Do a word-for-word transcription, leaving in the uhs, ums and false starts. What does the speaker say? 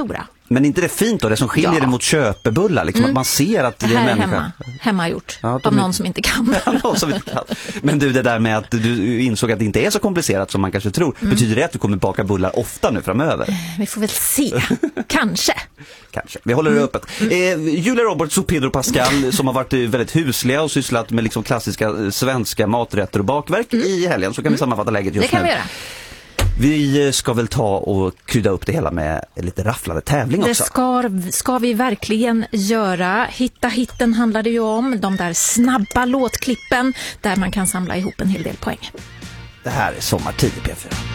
stora. Men inte det fint då, det som skiljer Ja. det mot köpebullar, liksom, Mm. att man ser att det, Det är här en är människa. hemma, hemmagjort Ja, av de är- någon som inte kan. Någon som inte kan. Men du, det där med att du insåg att det inte är så komplicerat som man kanske tror, Mm. betyder det att du kommer baka bullar ofta nu framöver? Vi får väl se, kanske. Kanske. Vi håller det öppet. Eh, Julia Roberts och Pedro Pascal som har varit eh, väldigt husliga och sysslat med liksom klassiska eh, svenska maträtter och bakverk i helgen, så kan vi sammanfatta läget just Det kan nu. vi göra. Vi ska väl ta och krydda upp det hela med lite rafflande tävling Det också. ska, ska vi verkligen göra. Hitta hitten handlar det ju om. De där snabba låtklippen där man kan samla ihop en hel del poäng. Det här är Sommartid i P fyra.